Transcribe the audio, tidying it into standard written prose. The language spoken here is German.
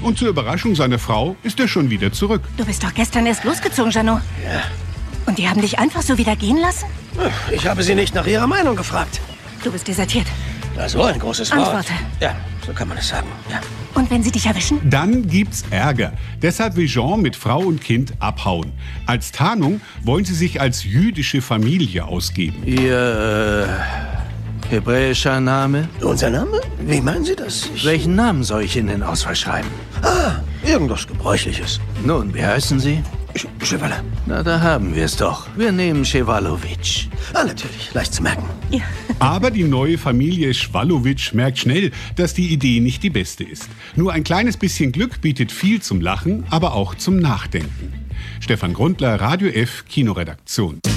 Und zur Überraschung seiner Frau ist er schon wieder zurück. Du bist doch gestern erst losgezogen, Jeannot. Ja. Und die haben dich einfach so wieder gehen lassen? Ich habe sie nicht nach ihrer Meinung gefragt. Du bist desertiert. Na, so ein großes Wort. Antworte. Ja, so kann man es sagen. Ja. Und wenn sie dich erwischen? Dann gibt's Ärger. Deshalb will Jean mit Frau und Kind abhauen. Als Tarnung wollen sie sich als jüdische Familie ausgeben. Ihr hebräischer Name? Unser Name? Wie meinen Sie das? Welchen Namen soll ich in den Ausweis schreiben? Irgendwas Gebräuchliches. Nun, wie heißen Sie? Chevalet. Na, da haben wir es doch. Wir nehmen Schewalowitsch. Natürlich, leicht zu merken. Ja. Aber die neue Familie Schwalowitsch merkt schnell, dass die Idee nicht die beste ist. Nur ein kleines bisschen Glück bietet viel zum Lachen, aber auch zum Nachdenken. Stefan Grundler, Radio F, Kinoredaktion.